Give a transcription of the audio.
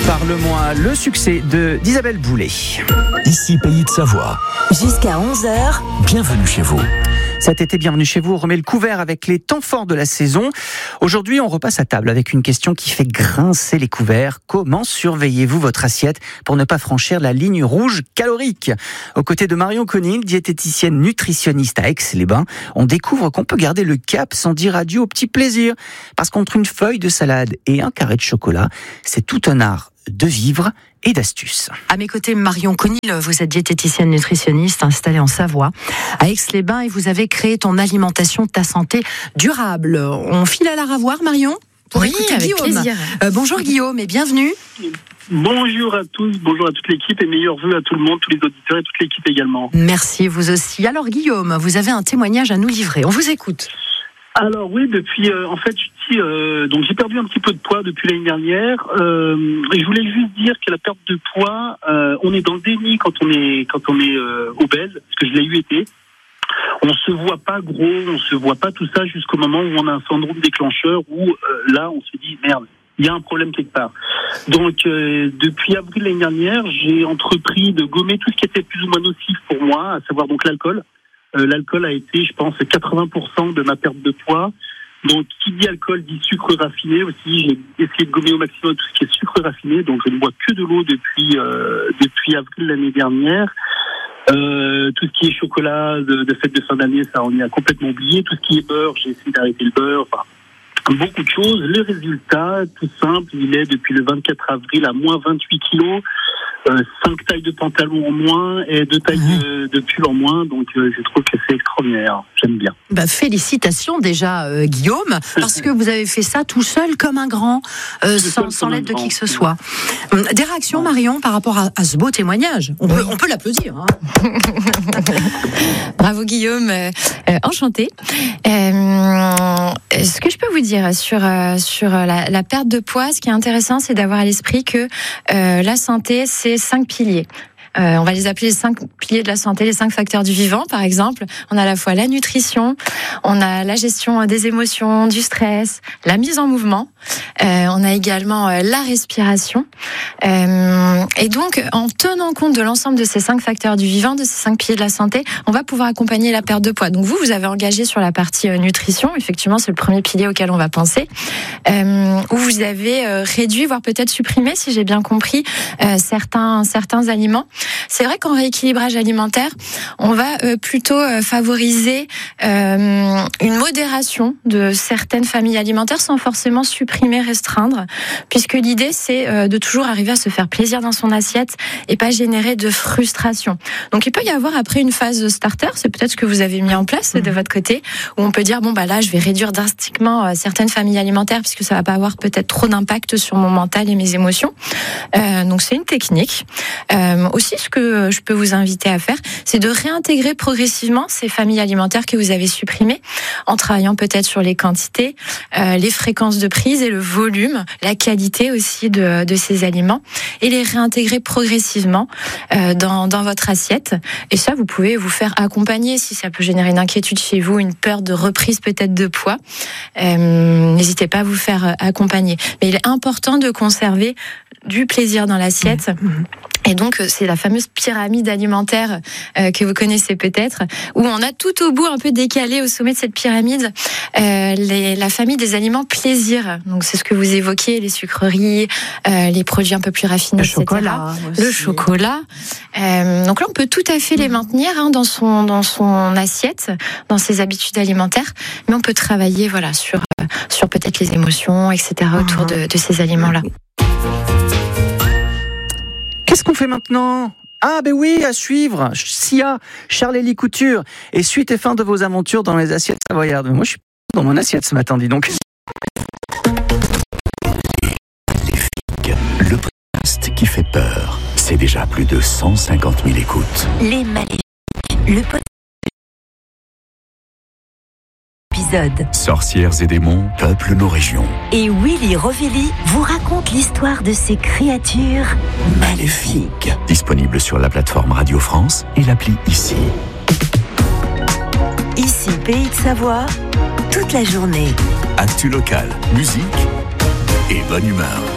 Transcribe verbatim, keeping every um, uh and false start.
Parle-moi, le succès de d'Isabelle Boulay. Ici Pays de Savoie. Jusqu'à onze heures. Bienvenue chez vous. Cet été, bienvenue chez vous. On remet le couvert avec les temps forts de la saison. Aujourd'hui, on repasse à table avec une question qui fait grincer les couverts. Comment surveillez-vous votre assiette pour ne pas franchir la ligne rouge calorique ? Aux côtés de Marion Conil, diététicienne nutritionniste à Aix-les-Bains, on découvre qu'on peut garder le cap sans dire adieu au petit plaisir. Parce qu'entre une feuille de salade et un carré de chocolat, c'est tout un art de vivre et d'astuces. À mes côtés, Marion Conil, vous êtes diététicienne nutritionniste installée en Savoie, à Aix-les-Bains, et vous avez créé ton alimentation, ta santé durable. On file à la ravoir, Marion, pour oui, écouter avec Guillaume. plaisir. Euh, bonjour Guillaume et bienvenue. Bonjour à tous, bonjour à toute l'équipe et meilleurs vœux à tout le monde, tous les auditeurs et toute l'équipe également. Merci, vous aussi. Alors Guillaume, vous avez un témoignage à nous livrer. On vous écoute. Alors oui, depuis euh, en fait, je dis, euh, donc j'ai perdu un petit peu de poids depuis l'année dernière. Euh, et je voulais juste dire que la perte de poids, euh, on est dans le déni quand on est quand on est euh, obèse, parce que je l'ai eu été. On se voit pas gros, on se voit pas tout ça jusqu'au moment où on a un syndrome déclencheur où euh, là on se dit merde, il y a un problème quelque part. Donc euh, depuis avril l'année dernière, j'ai entrepris de gommer tout ce qui était plus ou moins nocif pour moi, à savoir donc l'alcool. Euh, l'alcool a été, je pense, quatre-vingts pour cent de ma perte de poids. Donc, qui dit alcool dit sucre raffiné aussi. J'ai essayé de gommer au maximum tout ce qui est sucre raffiné. Donc, je ne bois que de l'eau depuis euh, depuis avril l'année dernière. Euh, tout ce qui est chocolat de, de fête de fin d'année, ça, on y a complètement oublié. Tout ce qui est beurre, j'ai essayé d'arrêter le beurre. Enfin, beaucoup de choses. Le résultat, tout simple, il est depuis le vingt-quatre avril à moins vingt-huit kilos. Euh, cinq tailles de pantalon en moins et deux tailles mmh. de, de pull en moins, donc euh, je trouve que c'est extraordinaire, j'aime bien. Bah, félicitations déjà euh, Guillaume, parce que vous avez fait ça tout seul comme un grand, euh, sans, sans l'aide de qui que ce soit. Des réactions Marion par rapport à, à ce beau témoignage, on peut, on peut l'applaudir. Hein. Bravo Guillaume, euh, euh, enchanté. Euh, ce que je peux vous dire sur, euh, sur la, la perte de poids, ce qui est intéressant, c'est d'avoir à l'esprit que euh, la santé, c'est cinq piliers. Euh, on va les appeler les cinq piliers de la santé, les cinq facteurs du vivant, par exemple. On a à la fois la nutrition, on a la gestion des émotions, du stress, la mise en mouvement. Euh, on a également euh, la respiration. Euh, et donc, en tenant compte de l'ensemble de ces cinq facteurs du vivant, de ces cinq piliers de la santé, on va pouvoir accompagner la perte de poids. Donc vous, vous avez engagé sur la partie euh, nutrition. Effectivement, c'est le premier pilier auquel on va penser. Euh, où vous avez euh, réduit, voire peut-être supprimé, si j'ai bien compris, euh, certains certains aliments. C'est vrai qu'en rééquilibrage alimentaire, on va euh, plutôt euh, favoriser euh, une modération de certaines familles alimentaires sans forcément supprimer, restreindre, puisque l'idée c'est euh, de toujours arriver à se faire plaisir dans son assiette et pas générer de frustration. Donc il peut y avoir après une phase starter, c'est peut-être ce que vous avez mis en place de votre côté, où on peut dire bon bah là je vais réduire drastiquement euh, certaines familles alimentaires puisque ça va pas avoir peut-être trop d'impact sur mon mental et mes émotions. Euh, donc c'est une technique. Euh, aussi ce que je peux vous inviter à faire, c'est de réintégrer progressivement ces familles alimentaires que vous avez supprimées, en travaillant peut-être sur les quantités, euh, les fréquences de prise et le volume, la qualité aussi de, de ces aliments, et les réintégrer progressivement euh, dans, dans votre assiette. Et ça, vous pouvez vous faire accompagner si ça peut générer une inquiétude chez vous, une peur de reprise peut-être de poids. Euh, n'hésitez pas à vous faire accompagner. Mais il est important de conserver du plaisir dans l'assiette. Mmh. Et donc, c'est la fameuse pyramide alimentaire euh, que vous connaissez peut-être, où on a tout au bout, un peu décalé au sommet de cette pyramide, euh, les, la famille des aliments plaisir. Donc, c'est ce que vous évoquiez, les sucreries, euh, les produits un peu plus raffinés, le et cetera. Chocolat Le chocolat. Euh, donc là, on peut tout à fait les maintenir hein, dans son dans son assiette, dans ses habitudes alimentaires, mais on peut travailler voilà sur euh, sur peut-être les émotions, et cetera autour de, de ces aliments-là. Qu'est-ce qu'on fait maintenant ? Ah ben oui, à suivre, Sia, Charlélie Couture, et suite et fin de vos aventures dans les assiettes savoyardes. Moi je suis dans mon assiette ce matin, dis donc. Le podcast qui fait peur, c'est déjà plus de cent cinquante mille écoutes. Les Maléfiques, le podcast. Épisode. Sorcières et démons peuplent nos régions. Et Willy Rovelli vous raconte l'histoire de ces créatures maléfiques. Disponible sur la plateforme Radio France et l'appli Ici. Ici, Pays de Savoie, toute la journée. Actu local, musique et bonne humeur.